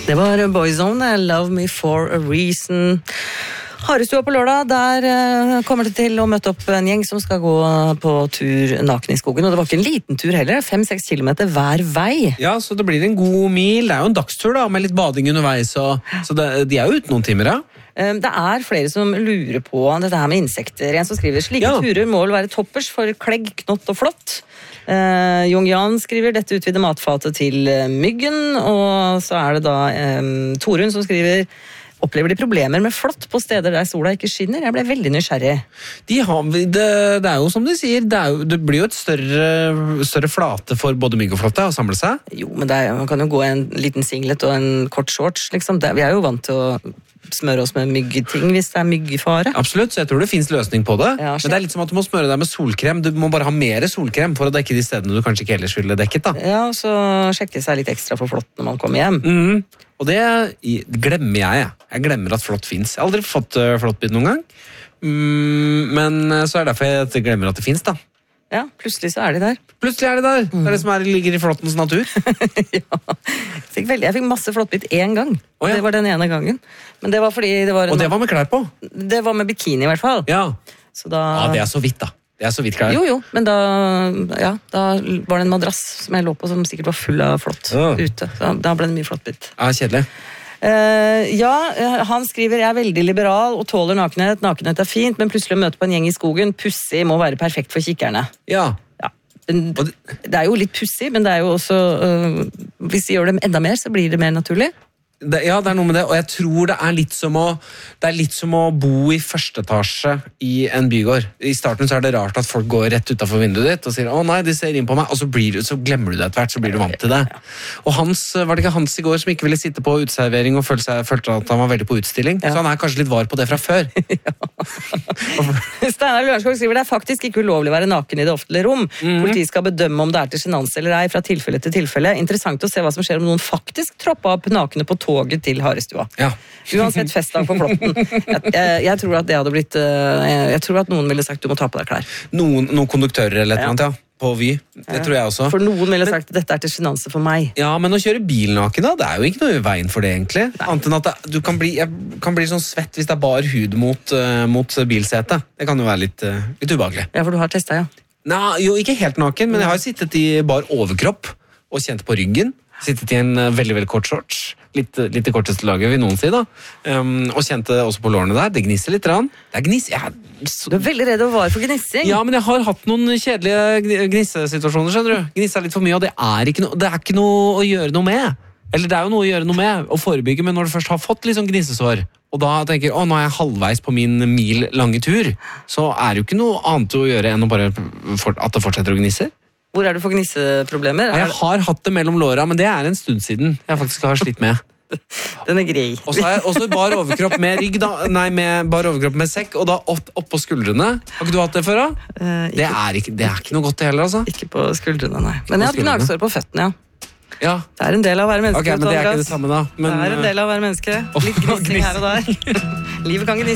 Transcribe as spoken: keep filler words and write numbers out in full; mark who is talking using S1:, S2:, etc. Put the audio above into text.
S1: Det var Boyzone, Love Me For A Reason. Harestua på lørdag, der uh, kommer det til å møte opp en gjeng som skal gå på tur naken i skogen. Og det var ikke en liten tur heller, fem-seks kilometer hver vei.
S2: Ja, så det blir en god mil. Det er jo en dagstur da, med litt bading underveis. Og, så det, de er jo ute noen timer, ja.
S1: Det er flere som lurer på dette her med insekter. En som skriver, slike ja. turer må vel være toppers for klegg, knott og flott. Uh, Jung Jan skriver, dette utvider matfatet til myggen. Og så er det da um, Torun som skriver, opplever de problemer med flått på steder der sola ikke skinner? Jeg ble veldig nysgjerrig.
S2: De har, det, det er jo som de sier, det, er jo, det blir jo et større, større flate for både mygg og flåtte å samle seg.
S1: Jo, men det er, man kan jo gå i en liten singlet og en kort shorts, liksom. Det, vi er jo vant til å smøre oss med myggting hvis det er myggfare.
S2: Absolutt, så jeg tror det finnes løsning på det. Ja, men det er litt som at du må smøre deg med solkrem. Du må bare ha mer solkrem for å dekke de stedene du kanskje ikke ellers ville dekket, da.
S1: Ja, og så sjekke seg litt ekstra for flått når man kommer hjem.
S2: Mm. Og det glemmer jeg. Jeg glemmer at flått finnes. Jeg har aldri fått uh, flåttbitt noen gang. Mm, men så er det derfor jeg glemmer at det finnes, da.
S1: Ja, plutselig så er de der.
S2: Plutselig er de der. Mm. Det er det som er, ligger i flåttens natur.
S1: Ja. Jeg fikk, veldig, jeg fikk masse flåttbitt én gang.
S2: Oh, ja.
S1: Det var den ene gangen. Men det var fordi det var en,
S2: Og det var med klær på?
S1: Det var med bikini i hvert fall.
S2: Ja,
S1: så da,
S2: ja det er så vidt da. Det er så vidt klær.
S1: Jo, jo, men da, ja, da var det en madrass som jeg lå på som sikkert var full av flått oh. ute. Så da ble det mye flåttbitt.
S2: Ja, kjedelig.
S1: Uh, ja, han skriver, jeg er veldig liberal og tåler nakenhet. Nakenhet er fint, men plutselig å møte på en gjeng i skogen, pussig må være perfekt for kikkerne.
S2: Ja.
S1: Ja. Det, det er jo litt pussig, men det er jo også, uh, hvis de gjør det enda mer, så blir det mer naturlig.
S2: Det, ja, det er noe med det, og jeg tror det er litt som å det er litt som å bo i første etasje i en bygård. I starten så er det rart at folk går rett utenfor vinduet ditt og sier, å nei, de ser inn på meg, og så, blir, så glemmer du det etter hvert, så blir du vant til det. Og Hans, var det ikke Hans i går som ikke ville sitte på uteservering og følte, seg, følte at han var veldig på utstilling? Ja. Så han er kanskje litt var på det fra før. Ja.
S1: Steinar Lørenskog skriver, det er faktisk ikke ulovlig å være naken i det offentlige rom. Mm-hmm. Politiet skal bedømme om det er til sjenanse eller ei fra tilfelle til tilfelle. Interessant å se hva som skjer om noen faktisk tropper opp nakne på toget til Harestua.
S2: Ja.
S1: Uansett festdag på Flåtten. Jeg, jeg, jeg tror at det hadde blitt jeg, jeg tror at noen ville sagt du må ta på deg klær.
S2: Noen, noen konduktører eller et eller annet, ja. På Vy. Det ja. tror jeg også.
S1: For noen ville sagt at dette er til sjenanse for meg.
S2: Ja, men å kjøre bil naken da, det er jo ikke noe i veien for det egentlig. Nei. Annet enn at det, du kan bli, jeg kan bli sånn svett hvis det er bar hud mot, uh, mot bilsetet. Det kan jo være litt, uh, litt ubehagelig.
S1: Ja, for du har testet, ja.
S2: Nei, jo ikke helt naken, men jeg har sittet i bar overkropp og kjent på ryggen. Sittet i en uh, veldig, veldig kort shorts. Litt, litt i korteste laget, vil noen si da. Um, og kjente også på lårene der. Det gnisser litt. Rann. Det er gniss. Jeg, så...
S1: Du er veldig redd å være for gnissing.
S2: Ja, men jeg har hatt noen kjedelige gnissesituasjoner, skjønner du. Gnisset litt for mye, og det er, ikke no, det er ikke noe å gjøre noe med. Eller det er jo noe å gjøre noe med, å forebygge, men når du først har fått litt sånn gnissesår, og da tenker, å, nå er jeg halvveis på min mil lange tur, så er det jo ikke noe annet å gjøre enn å bare for, at det fortsetter å gnisse.
S1: Hvor er du for gnisseproblemer?
S2: Jeg har hatt det mellom låra, men det er en stund siden jeg faktisk har slitt med.
S1: Den er grei.
S2: Og så har jeg også bar overkropp med rygg, da. Nei, med bar overkropp med sekk, og da opp, opp på skuldrene. Har ikke du hatt det før, da? Uh, det, er ikke, det er ikke noe godt det heller, altså.
S1: Ikke på skuldrene, nei. Men jeg har gnagsår på føttene, ja.
S2: Ja.
S1: Det er en del av å være menneske.
S2: Ok, men det er ikke det samme, da. Men,
S1: det er en del av å være menneske. Litt gnissing her og der. Livet kan gnisse.